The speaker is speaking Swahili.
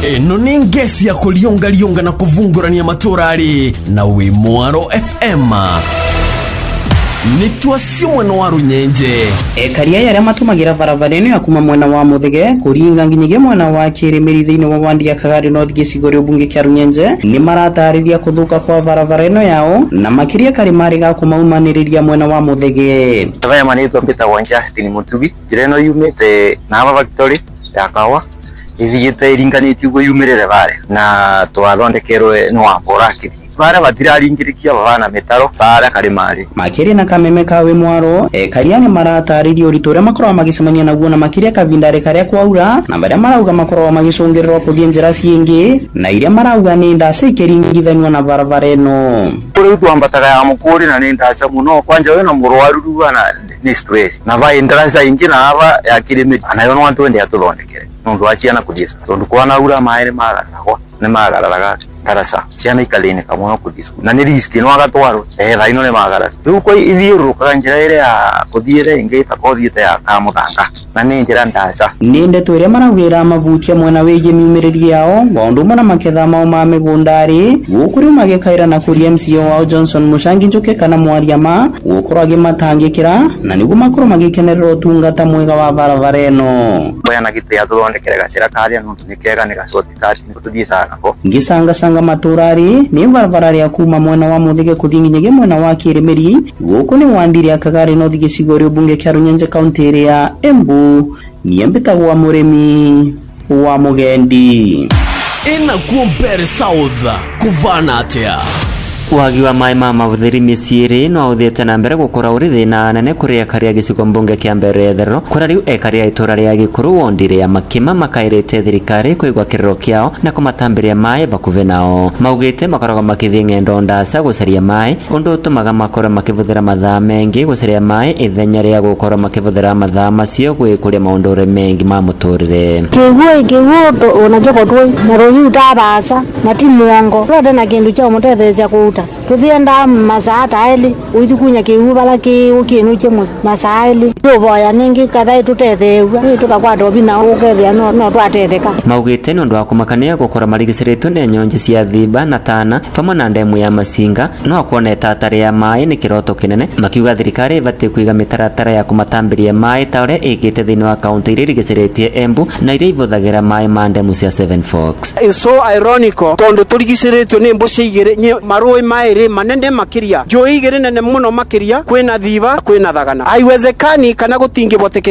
Eno ni ngesi ya kulionga na kuvungurania maturari na wi Mwaro FM. Nitwasio mwena wa Runyenje. Karia yari matumagira barabareno ya kuma mwena wa Muthige kuringa nginyige mwena wa Kiremeri thini wa wandi ya Kagari North gicigori ubunge kya Runyenje ni maratariria kuthuka kwa barabareno yao na makiria karimari ga kumaumaniriria mwena wa Muthige. Tabaya manito mpita wa Justin Mutugi jireno yumete na aba Victory ya Kawa ithigite iringaniti ugo yumirire bare na twathondekerwe no aboraki bara batiraringirikia bana metaro bara karimari makiri na kameme kawe Mwaro karia ni maratariria uriture makoro magisemania naguo na makiria kavindare karia kwaura na baria marauga makoro magisongererwa kuthie njira ciingi na iria marauga ni ndase ikiringithanwa na barabareno kuri twambataga ya mukuri na ni ndase muno kwanja we na murwaru na ni stress na va entrance ingi na aba ya Kiremeri anayo no antu ndi atuthondekere nundu aciana kujisa tondu kwana ura maere magaragwa ne magararaga karasa ciana ikalene kamwe kudisku na ni risk no agatwaro raino ne magara ruko ithiuruka njira ire ya kuthiire ingita kothiite ya kamuthanga na ni njira ndaca ninde twire maraugira mavukia mwena wege miumiriri yao waundu mona maketha mao ma migundari gukuri magekaira na kuri MCO wao Johnson Mushangi Njuke kana mwariama gukorage matangikira na niguo makoro magikenerera utungata mwega wa barabareno bwana gite athondekere gacira karia no nikega ni gacoti kati tuthie sana ko ngisanga maturari ni barabara ya kuma mwena wa Muthige kuthinginyege mwena wa Kiremeri guko ni wandiri ya Kagari North gicigori ubunge kya Runyenje county area Embu niembetagwa muremi wa Mugendi ina kuompere South kuvana atia wagi wa mai mama buthiri misiiri no uthiete na mbere gukora uri thina nene kuria karia gicigo mbunge kia mbere thero kura riu ekaria itura ria Gikuru wondire ya makima makairete thirikari kuigwa kiriro kiao na kumatambiria mai bakuve nao maugite makaraga makithie ngendo ndasa gucaria mai undu utumaga makora makivuthira mathaa mengi gucaria mai ithenya ria gukora makivuthira mathaa macio gwikuria maundure mengi ma muturire kiguo unajoko tu na rohi utabasa na timuongo rode na kindu cha mutethecia ku tuthienda masaataili uithikunya kiubala ki ukinuche masaili tuboya ningi kathai tutethewa tukakwata obina ukethia no twatetheka maugite nundu wa kumakania gukora marigiciritwe ne nyonje cia thiba na tana pamwe na ndemu ya Masinga no kuone tatari ya mai ni kiroto kinene makiuga thirikari ibate kuiga mitaratara ya kumatambiria mai ta uria ikite thini wa kaunti iri rigiciritie Embu na iria ivuthagira mai ma ndemu cia Seven Forks. It's so ironical tondu turigiciritwe ni mbu ciigire marui mairi manene makiria jo igire nene muno makiria kwina thiba kwina thagana aiwezekani kana gutingiboteke